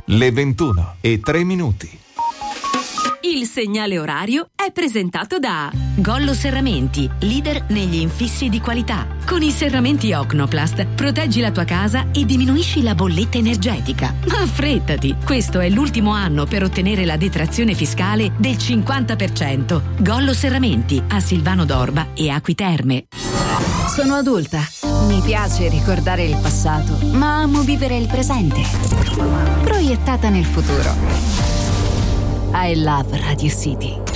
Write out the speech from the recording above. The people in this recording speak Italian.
le 21:03. Il segnale orario è presentato da Gollo Serramenti, leader negli infissi di qualità. Con i serramenti Ocnoplast proteggi la tua casa e diminuisci la bolletta energetica. Ma affrettati, questo è l'ultimo anno per ottenere la detrazione fiscale del 50%. Gollo Serramenti a Silvano d'Orba e Acqui Terme. Sono adulta. Mi piace ricordare il passato, ma amo vivere il presente. Proiettata nel futuro. I love Radio City.